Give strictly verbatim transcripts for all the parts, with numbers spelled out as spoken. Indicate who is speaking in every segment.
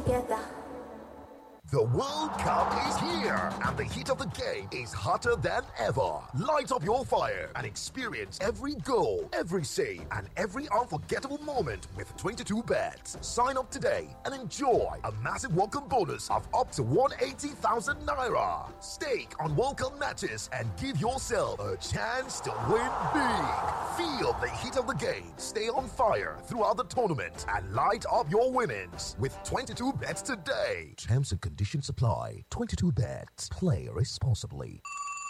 Speaker 1: together.
Speaker 2: The World Cup is here, and the heat of the game is hotter than ever. Light up your fire and experience every goal, every save, and every unforgettable moment with twenty-two bets. Sign up today and enjoy a massive welcome bonus of up to one hundred eighty thousand naira. Stake on World Cup matches and give yourself a chance to win big. Feel the heat of the game. Stay on fire throughout the tournament and light up your winnings with twenty-two bets today. Terms and conditions apply. twenty-two bets. Play responsibly.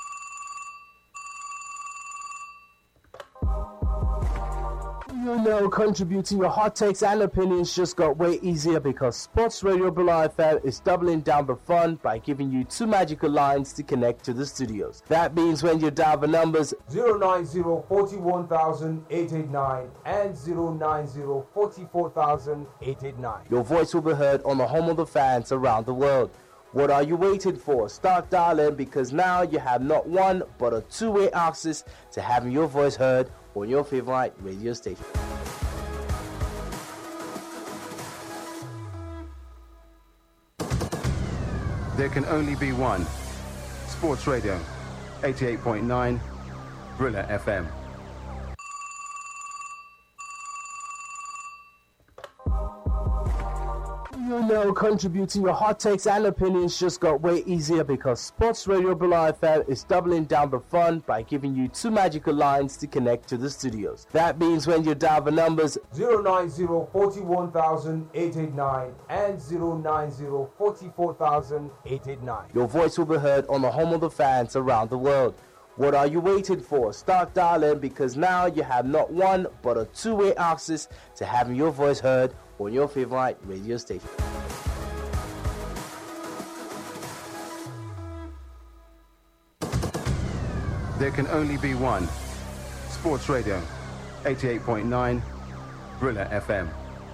Speaker 3: You know, contributing your hot takes and opinions just got way easier because Sports Radio Bula F M is doubling down the fun by giving you two magical lines to connect to the studios. That means when you dial the numbers
Speaker 4: zero nine zero, four one thousand, eight eight nine and zero nine zero, four four thousand, eight eight nine,
Speaker 3: your voice will be heard on the home of the fans around the world. What are you waiting for? Start dialing because now you have not one but a two-way access to having your voice heard on your favorite radio station.
Speaker 5: There can only be one. Sports Radio, eighty-eight point nine, Brilla F M.
Speaker 3: You know, contributing your hot takes and opinions just got way easier because Sports Radio Bula F M is doubling down the fun by giving you two magical lines to connect to the studios. That means when you dial the numbers
Speaker 4: zero nine zero, four one thousand, eight eight nine and zero nine zero, four four thousand, eight eight nine,
Speaker 3: your voice will be heard on the home of the fans around the world. What are you waiting for? Start dialing because now you have not one but a two-way access to having your voice heard on your favorite radio station.
Speaker 5: There can only be one. Sports Radio, eighty-eight point nine, Brilla F M.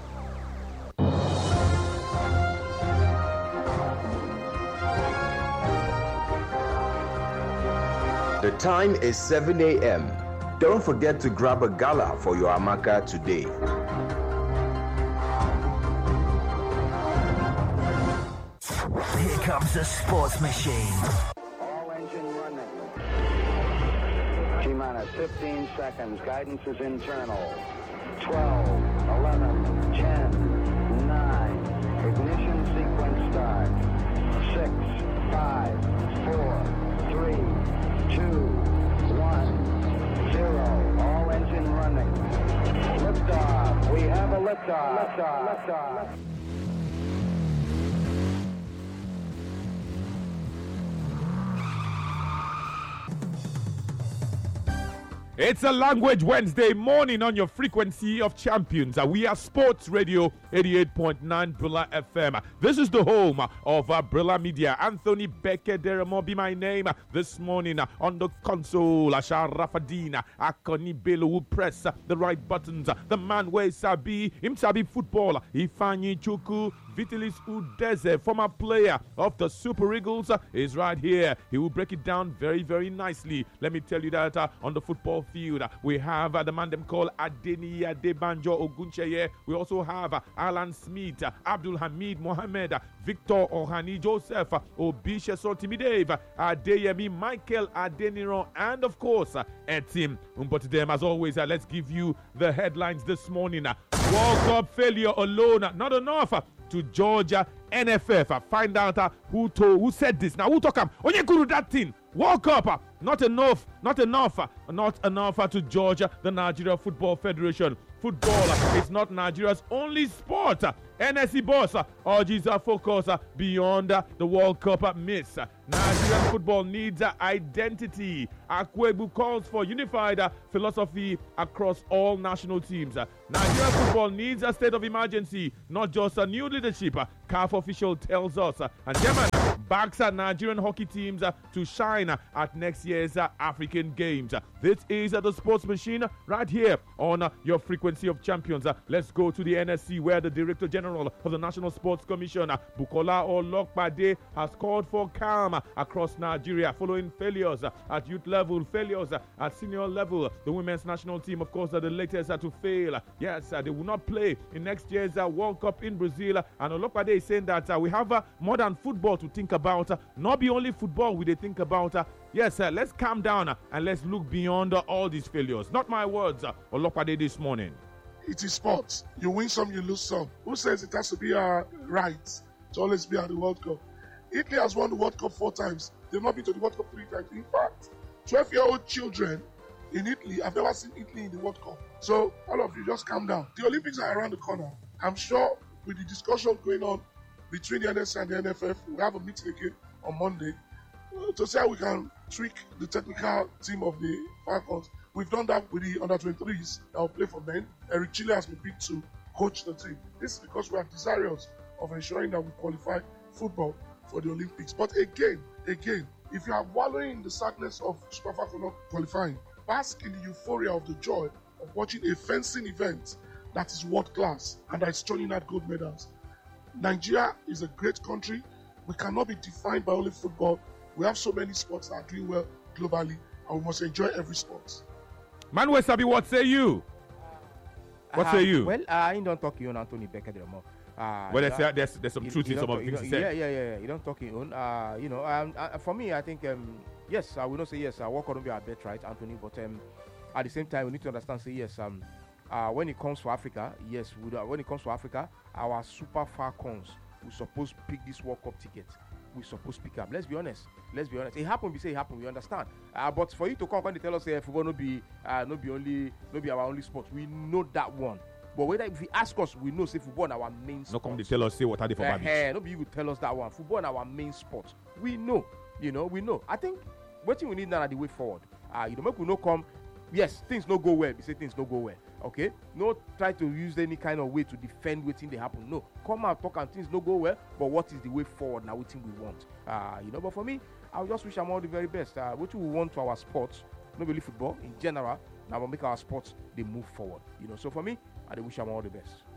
Speaker 6: The time is seven a.m. Don't forget to grab a gala for your amaka today.
Speaker 7: Here comes the sports machine.
Speaker 8: All engine running. T-minus fifteen seconds. Guidance is internal. twelve, eleven, ten, nine. Ignition sequence start. six, five, four, three, two, one, zero. All engine running. Liftoff. We have a liftoff. Liftoff. Liftoff.
Speaker 9: It's a Language Wednesday morning on your frequency of champions. Uh, we are Sports Radio eighty-eight point nine Brilla F M. This is the home of uh, Brilla Media. Anthony Becker Deremo be my name. Uh, this morning uh, on the console, Asha Rafadina, Akoni Bello will press uh, the right buttons. Uh, the man where Sabi, him Sabi football, Ifanyi Chuku, Vitalis Udeze, former player of the Super Eagles, uh, is right here. He will break it down very, very nicely. Let me tell you that uh, on the football field, uh, we have uh, the man them called Adeni Adebanjo Oguncheye. We also have uh, Alan Smith, uh, Abdul Hamid Mohamed, uh, Victor Ohani Joseph, uh, Obisha Sotimidave, uh, Adeyemi Michael Adeniran, and of course, uh, Etim. But them, as always, uh, let's give you the headlines this morning. Uh, World Cup failure alone, uh, not enough. Uh, to Georgia N F F. Uh, find out uh, who told, who said this. Now, who talk him? Onye guru that thing. Walk up. Uh, not enough. Not enough. Uh, not enough uh, to Georgia, the Nigeria Football Federation. Football uh, is not Nigeria's only sport. Uh, N S C boss uh, urges uh, focus uh, beyond uh, the World Cup uh, miss. Uh, Nigerian football needs uh, identity. Akwebu calls for unified uh, philosophy across all national teams. Uh, Nigerian football needs a state of emergency, not just a new leadership. Uh, C A F official tells us. Uh, and German, backs uh, Nigerian hockey teams uh, to shine uh, at next year's uh, African Games. Uh, this is uh, the Sports Machine right here on uh, your frequency of champions. Uh, let's go to the N S C, where the Director General of the National Sports Commission, uh, Bukola Olokpade, has called for calm uh, across Nigeria following failures uh, at youth level, failures uh, at senior level. The women's national team, of course, are the latest uh, to fail. Uh, yes, uh, they will not play in next year's uh, World Cup in Brazil. Uh, and Olokpade is saying that uh, we have uh, more than football to think about. Uh, not be only football we they think about. Uh, yes, uh, let's calm down uh, and let's look beyond uh, all these failures. Not my words, uh, Olokpade this morning.
Speaker 1: It is sports. You win some, you lose some. Who says it has to be our right to always be at the World Cup? Italy has won the World Cup four times. They've not been to the World Cup three times. In fact, twelve-year-old children in Italy, I've never seen Italy in the World Cup. So all of you, just calm down. The Olympics are around the corner. I'm sure with the discussion going on between the N S A and the N F F, we'll have a meeting again on Monday uh, to see how we can tweak the technical team of the Falcons. We've done that with the under twenty-threes that will play for men. Eric Chile has been picked to coach the team. This is because we are desirous of ensuring that we qualify football for the Olympics. But again, again, if you are wallowing in the sadness of Super Falcons not qualifying, bask in the euphoria of the joy of watching a fencing event that is world class and that is turning out gold medals. Nigeria is a great country. We cannot be defined by only football. We have so many sports that are doing well globally, and we must enjoy every sport.
Speaker 9: Manuel Sabi, what say you? What
Speaker 10: uh,
Speaker 9: say you?
Speaker 10: Well, uh, I don't talk you on Anthony Becker anymore. Uh,
Speaker 9: well, there's, uh, there's, there's some you, truth you in some of the things he said.
Speaker 10: Yeah, yeah, yeah, yeah. You don't talk your own. Uh, you know, um, uh, for me, I think, um, yes, I will not say yes. I work on be our bet, right, Anthony? But um, at the same time, we need to understand, say yes. Um, uh, when it comes to Africa, yes, we, uh, when it comes to Africa, our Super Falcons, we supposed to pick this World Cup ticket. We supposed to pick up. Let's be honest. Let's be honest. It happened. We say it happened. We understand. Uh, but for you to come when they tell us, hey, football no be, uh, no be only, no be our only sport. We know that one. But whether if you ask us, we know say football our main sport.
Speaker 9: No come to tell us say what are they for
Speaker 10: uh, uh, no be you will tell us that one. Football our main sport. We know. You know. We know. I think what we need now are the way forward. Uh, you know, make we no come. Yes, things no go well. We say things no go well. Okay, no try to use any kind of way to defend what thing they happen. No, come out talk and things no go well. But what is the way forward now? What thing we want? Uh, you know. But for me, I just wish them all the very best. Uh, what we want to our sports, not really football in general. Now we'll make our sports they move forward. You know. So for me, I wish them all the best.